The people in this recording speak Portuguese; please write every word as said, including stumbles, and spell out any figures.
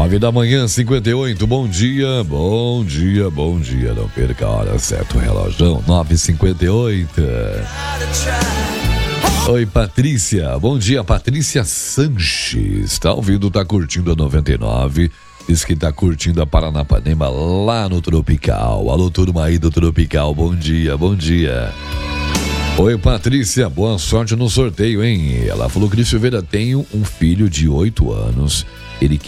nove da manhã, cinquenta e oito. Bom dia, bom dia, bom dia. Não perca a hora certa, o relógio. nove e cinquenta e oito. Oi, Patrícia. Bom dia, Patrícia Sanches. Tá ouvindo, tá curtindo a noventa e nove. Diz que tá curtindo a Paranapanema lá no Tropical. Alô, turma aí do Tropical. Bom dia, bom dia. Oi, Patrícia. Boa sorte no sorteio, hein? Ela falou que Silveira tem um filho de oito anos. Ele